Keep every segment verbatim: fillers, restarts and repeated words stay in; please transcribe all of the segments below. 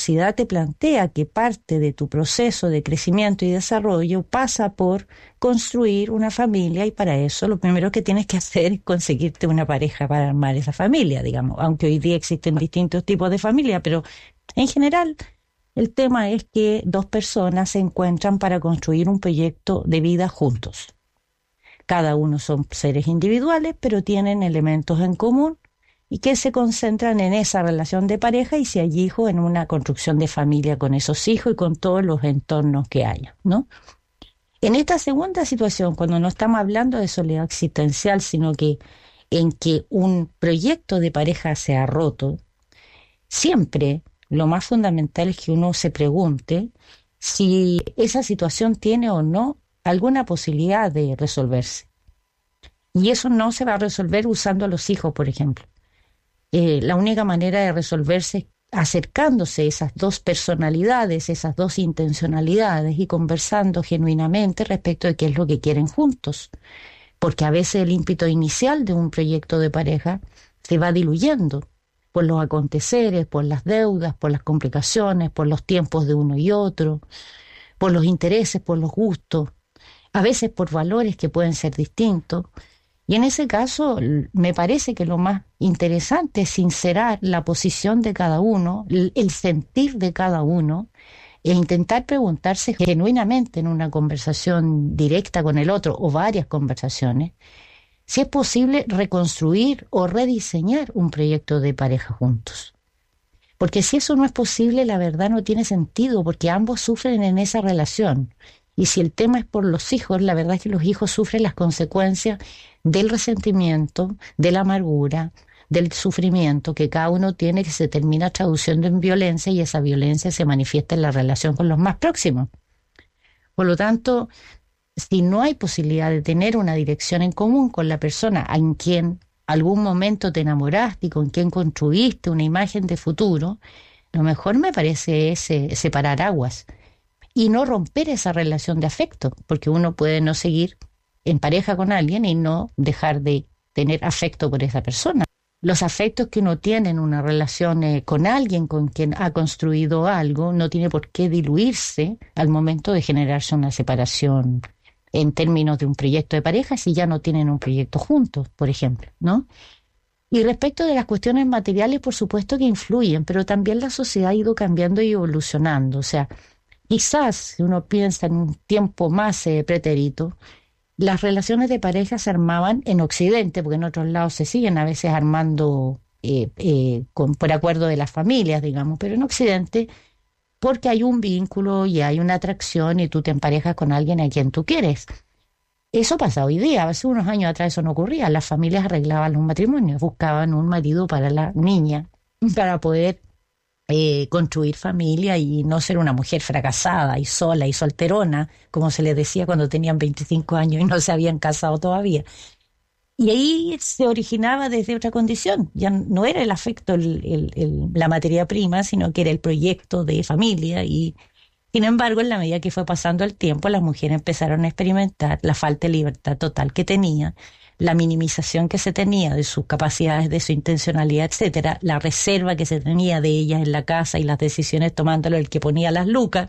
sociedad te plantea que parte de tu proceso de crecimiento y desarrollo pasa por construir una familia, y para eso lo primero que tienes que hacer es conseguirte una pareja para armar esa familia, digamos, aunque hoy día existen distintos tipos de familia, pero en general el tema es que dos personas se encuentran para construir un proyecto de vida juntos. Cada uno son seres individuales, pero tienen elementos en común y que se concentran en esa relación de pareja, y si hay hijos, en una construcción de familia con esos hijos y con todos los entornos que haya, ¿no? En esta segunda situación, cuando no estamos hablando de soledad existencial, sino que en que un proyecto de pareja se ha roto, siempre lo más fundamental es que uno se pregunte si esa situación tiene o no alguna posibilidad de resolverse. Y eso no se va a resolver usando a los hijos, por ejemplo. Eh, la única manera de resolverse es acercándose esas dos personalidades, esas dos intencionalidades, y conversando genuinamente respecto de qué es lo que quieren juntos. Porque a veces el ímpetu inicial de un proyecto de pareja se va diluyendo por los aconteceres, por las deudas, por las complicaciones, por los tiempos de uno y otro, por los intereses, por los gustos, a veces por valores que pueden ser distintos. Y en ese caso, me parece que lo más interesante es sincerar la posición de cada uno, el sentir de cada uno, e intentar preguntarse genuinamente en una conversación directa con el otro, o varias conversaciones, si es posible reconstruir o rediseñar un proyecto de pareja juntos. Porque si eso no es posible, la verdad no tiene sentido, porque ambos sufren en esa relación. Y si el tema es por los hijos, la verdad es que los hijos sufren las consecuencias del resentimiento, de la amargura, del sufrimiento que cada uno tiene, que se termina traduciendo en violencia, y esa violencia se manifiesta en la relación con los más próximos. Por lo tanto, si no hay posibilidad de tener una dirección en común con la persona en quien algún momento te enamoraste y con quien construiste una imagen de futuro, lo mejor me parece es eh, separar aguas y no romper esa relación de afecto, porque uno puede no seguir en pareja con alguien y no dejar de tener afecto por esa persona. Los afectos que uno tiene en una relación eh, con alguien con quien ha construido algo no tiene por qué diluirse al momento de generarse una separación en términos de un proyecto de pareja, si ya no tienen un proyecto juntos, por ejemplo, ¿no? Y respecto de las cuestiones materiales, por supuesto que influyen, pero también la sociedad ha ido cambiando y evolucionando. O sea, quizás, si uno piensa en un tiempo más eh, pretérito, las relaciones de pareja se armaban en Occidente, porque en otros lados se siguen a veces armando eh, eh, con, por acuerdo de las familias, digamos, pero en Occidente, porque hay un vínculo y hay una atracción y tú te emparejas con alguien a quien tú quieres. Eso pasa hoy día. Hace unos años atrás eso no ocurría. Las familias arreglaban los matrimonios, buscaban un marido para la niña, para poder eh, construir familia y no ser una mujer fracasada y sola y solterona, como se les decía cuando tenían veinticinco años y no se habían casado todavía. Y ahí se originaba desde otra condición. Ya no era el afecto el, el, el, la materia prima, sino que era el proyecto de familia. Y sin embargo, en la medida que fue pasando el tiempo, las mujeres empezaron a experimentar la falta de libertad total que tenía, la minimización que se tenía de sus capacidades, de su intencionalidad, etcétera, la reserva que se tenía de ellas en la casa y las decisiones tomándolo el que ponía las lucas.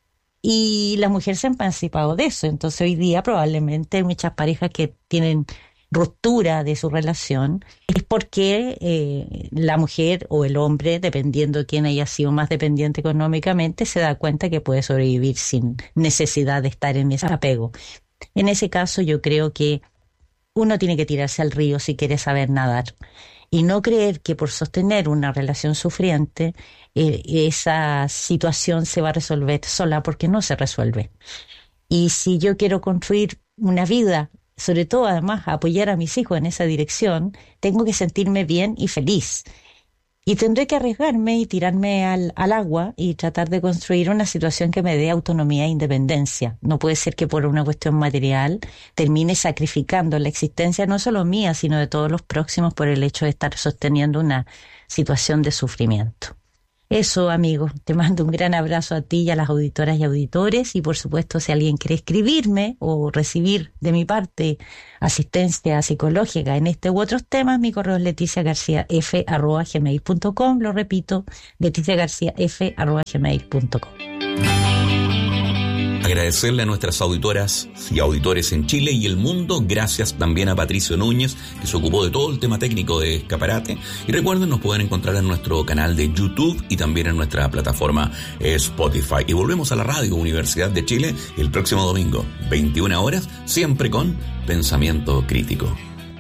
Y la mujer se ha emancipado de eso. Entonces hoy día probablemente hay muchas parejas que tienen ruptura de su relación, es porque eh, la mujer o el hombre, dependiendo de quién haya sido más dependiente económicamente, se da cuenta que puede sobrevivir sin necesidad de estar en ese apego. En ese caso yo creo que uno tiene que tirarse al río si quiere saber nadar y no creer que por sostener una relación sufriente eh, esa situación se va a resolver sola, porque no se resuelve. Y si yo quiero construir una vida, sobre todo además apoyar a mis hijos en esa dirección, tengo que sentirme bien y feliz. Y tendré que arriesgarme y tirarme al, al agua y tratar de construir una situación que me dé autonomía e independencia. No puede ser que por una cuestión material termine sacrificando la existencia no solo mía, sino de todos los próximos por el hecho de estar sosteniendo una situación de sufrimiento. Eso, amigos, te mando un gran abrazo a ti y a las auditoras y auditores, y por supuesto, si alguien quiere escribirme o recibir de mi parte asistencia psicológica en este u otros temas, mi correo es leticiagarciaf arroba gmail punto com, lo repito, leticiagarciaf arroba gmail punto com. Agradecerle a nuestras auditoras y auditores en Chile y el mundo. Gracias también a Patricio Núñez, que se ocupó de todo el tema técnico de Escaparate. Y recuerden, nos pueden encontrar en nuestro canal de YouTube y también en nuestra plataforma Spotify. Y volvemos a la Radio Universidad de Chile el próximo domingo, veintiuna horas, siempre con Pensamiento Crítico.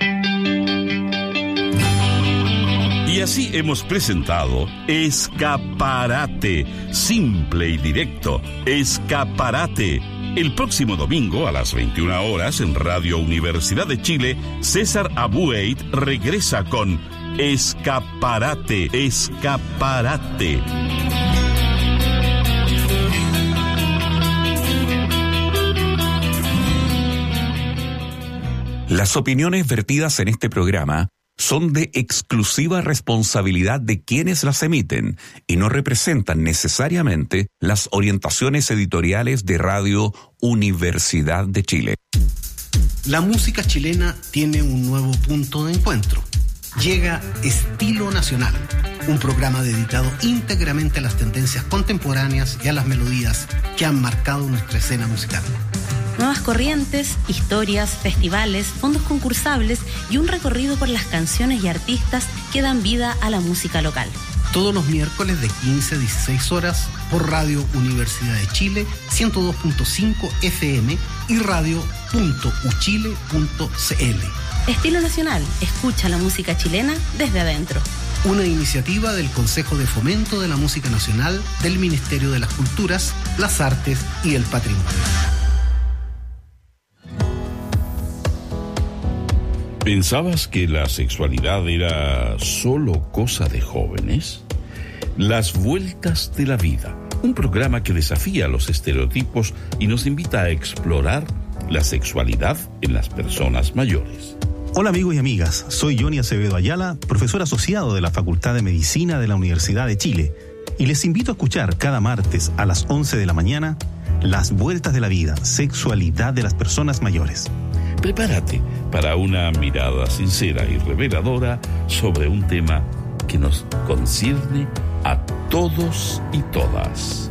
Y así hemos presentado Escaparate, simple y directo, Escaparate. El próximo domingo a las veintiuna horas en Radio Universidad de Chile, César Abueit regresa con Escaparate, Escaparate. Las opiniones vertidas en este programa son de exclusiva responsabilidad de quienes las emiten y no representan necesariamente las orientaciones editoriales de Radio Universidad de Chile. La música chilena tiene un nuevo punto de encuentro. Llega Estilo Nacional, un programa dedicado íntegramente a las tendencias contemporáneas y a las melodías que han marcado nuestra escena musical. Nuevas corrientes, historias, festivales, fondos concursables y un recorrido por las canciones y artistas que dan vida a la música local. Todos los miércoles de quince a dieciséis horas por Radio Universidad de Chile, ciento dos punto cinco F M y radio punto uchile punto c l. Estilo Nacional, escucha la música chilena desde adentro. Una iniciativa del Consejo de Fomento de la Música Nacional del Ministerio de las Culturas, las Artes y el Patrimonio. ¿Pensabas que la sexualidad era solo cosa de jóvenes? Las Vueltas de la Vida, un programa que desafía los estereotipos y nos invita a explorar la sexualidad en las personas mayores. Hola amigos y amigas, soy Johnny Acevedo Ayala, profesor asociado de la Facultad de Medicina de la Universidad de Chile, y les invito a escuchar cada martes a las once de la mañana Las Vueltas de la Vida, sexualidad de las personas mayores. Prepárate para una mirada sincera y reveladora sobre un tema que nos concierne a todos y todas.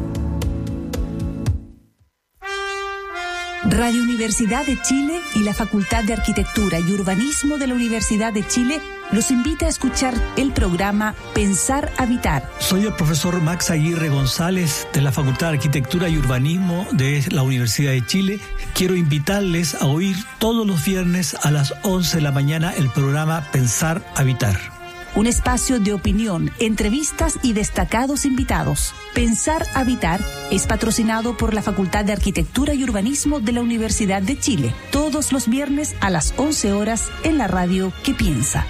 Radio Universidad de Chile y la Facultad de Arquitectura y Urbanismo de la Universidad de Chile los invita a escuchar el programa Pensar Habitar. Soy el profesor Max Aguirre González de la Facultad de Arquitectura y Urbanismo de la Universidad de Chile. Quiero invitarles a oír todos los viernes a las once de la mañana el programa Pensar Habitar. Un espacio de opinión, entrevistas y destacados invitados. Pensar Habitar es patrocinado por la Facultad de Arquitectura y Urbanismo de la Universidad de Chile. Todos los viernes a las once horas en la radio que piensa.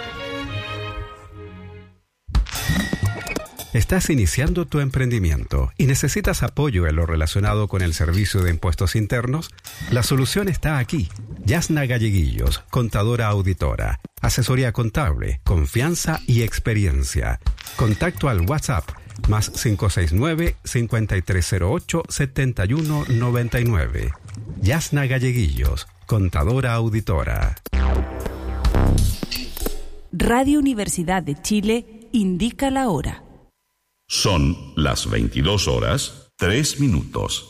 ¿Estás iniciando tu emprendimiento y necesitas apoyo en lo relacionado con el servicio de impuestos internos? La solución está aquí. Yasna Galleguillos, contadora auditora, asesoría contable, confianza y experiencia. Contacto al WhatsApp más cinco seis nueve, cinco tres cero ocho, siete uno nueve nueve. Yasna Galleguillos, contadora auditora. Radio Universidad de Chile indica la hora. Son las veintidós horas, tres minutos.